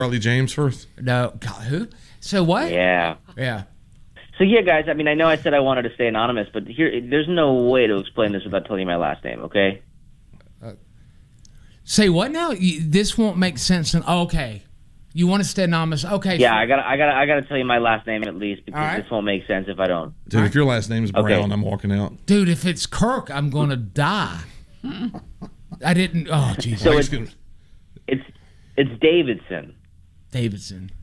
Charlie James first? No. God, who? So what? Yeah. Yeah. So yeah, guys. I mean, I know I said I wanted to stay anonymous, but there's no way to explain this without telling you my last name. Okay. Say what now? This won't make sense. Okay. You want to stay anonymous? Okay. Yeah, I gotta tell you my last name at least because right. this won't make sense if I don't. Dude, if your last name is Brown, Okay. I'm walking out. Dude, if it's Kirk, I'm gonna die. I didn't. Oh, Jesus. So it's Davidson. Davidson.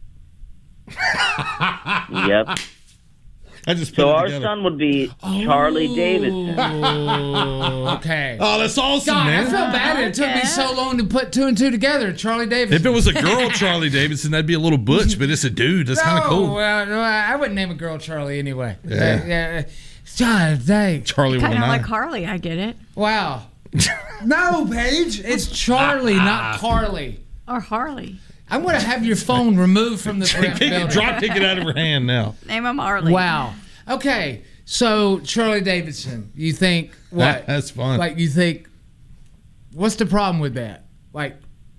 Yep. I just put So it our together. son would be Charlie Davidson. Oh, okay. Oh, that's awesome, God, man. I feel bad. It took me so long to put two and two together. Charlie Davidson. If it was a girl, Charlie Davidson, that'd be a little butch, but it's a dude. That's kind of cool. Well, no, I wouldn't name a girl Charlie anyway. Yeah. God, dang. Charlie with Kind an of eye. like Harley. I get it. Wow. No, Paige. It's Charlie, not Carly. Or Harley. I'm going to have your phone removed from the Drop kick it out of her hand now. Name him Harley. Wow. Okay. So, Charlie Davidson, you think what? That's fun. Like, you think, what's the problem with that? Like,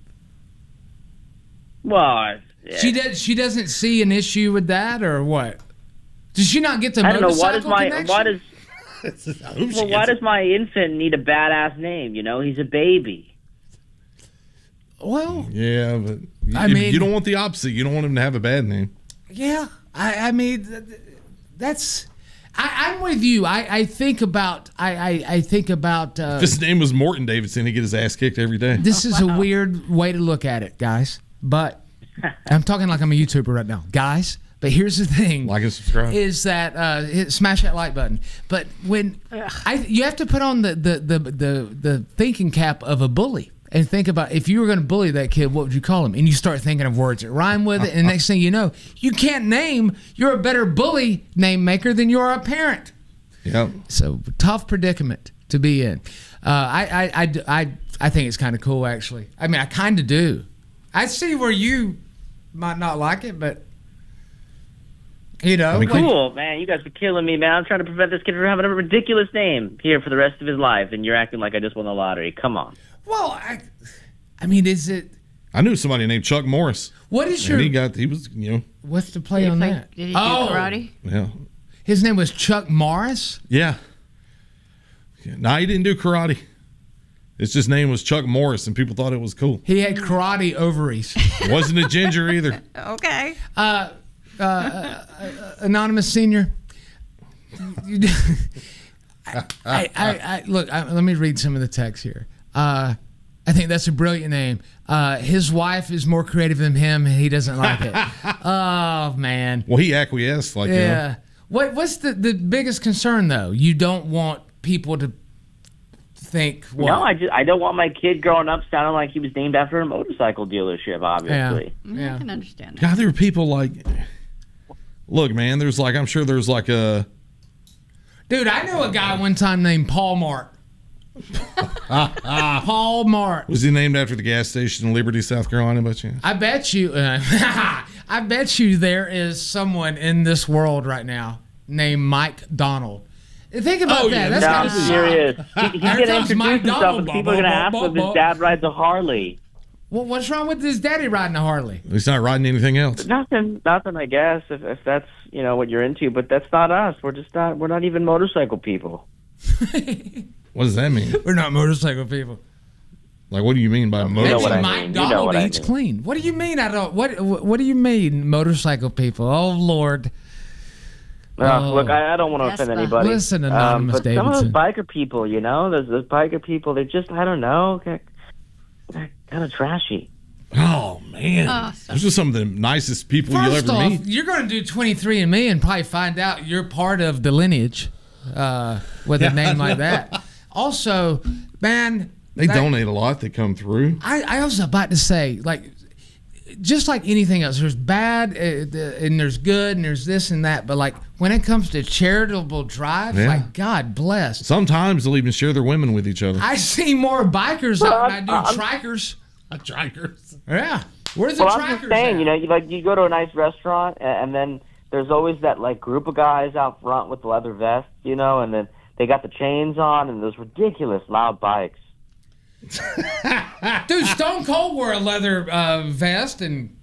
Well, she doesn't see an issue with that, or what? Does she not get the I don't know. motorcycle Why connection? does my infant need a badass name? You know, he's a baby. Well, Yeah, but I mean- you don't want the opposite. You don't want him to have a bad name. yeah. I mean, that's. I'm with you. I think about. I think about. If his name was Morton Davidson, he'd get his ass kicked every day. This is a weird way to look at it, guys. But I'm talking like I'm a YouTuber right now, guys. But here's the thing: Like and subscribe. is that smash that like button. But when you have to put on the thinking cap of a bully and think about if you were going to bully that kid, what would you call him? And you start thinking of words that rhyme with it, and next thing you know, you can't name. You're a better bully name maker than you are a parent. Yep. So tough predicament to be in. I think it's kind of cool, actually. I mean, I kind of do. I see where you might not like it, but you know, Cool, man. You guys are killing me, man. I'm trying to prevent this kid from having a ridiculous name here for the rest of his life, and you're acting like I just won the lottery. Come on. well, I mean, is it? I knew somebody named Chuck Morris. What is your? And he was, What's the play on that? Did he do karate? yeah. His name was Chuck Morris. Yeah. No, he didn't do karate. His just name was Chuck Morris, and people thought it was cool. He had karate ovaries. Wasn't a ginger either. Okay. Anonymous Senior. Look. Let me read some of the text here. I think that's a brilliant name. His wife is more creative than him, and he doesn't like it. Oh man. Well, he acquiesced. Like, Yeah. What's the biggest concern though? You don't want people to think. What? No, I don't want my kid growing up sounding like he was named after a motorcycle dealership, obviously. Yeah. I can understand that. God, there were people like, look, man, I'm sure there's like a, Dude, I knew a guy one time named Paul Mart. Paul Mart. was he named after the gas station in Liberty, South Carolina, by chance? I bet you. I bet you there is someone in this world right now named Mike Donald. Think about that. That's No, gotta I'm suck. serious. He's Here going to comes Mike introduce himself, Donald. and people are going to ask him if his dad rides a Harley. Well, what's wrong with his daddy riding a Harley? He's not riding anything else. Nothing, I guess, if that's what you're into. But that's not us. We're just not. We're not even motorcycle people. What does that mean? We're not motorcycle people. Like, what do you mean by know Maybe what I Mike mean. You know Donald what I eats mean. clean. What do you mean? I don't. What do you mean, motorcycle people? Oh Lord. Look, I don't want to Yes, offend but- anybody. Listen, Anonymous but some of those Davidson. biker people, those biker people, they're just, I don't know, they're kind of trashy. Oh, man. Oh, so- Those are some of the nicest people you'll First ever off, meet. you're going to do 23andMe and probably find out you're part of the lineage with a name like that. Also, man, They donate a lot. They come through. I was about to say, like, just like anything else, there's bad and there's good and there's this and that. But like when it comes to charitable drive, Yeah. like God bless. Sometimes they'll even share their women with each other. I see more bikers than I do trikers. Trikers. Yeah, where's the Well, I'm trikers? just saying, at? you go to a nice restaurant, and then there's always that, like, group of guys out front with the leather vests, and then they got the chains on and those ridiculous loud bikes. Dude, Stone Cold wore a leather vest and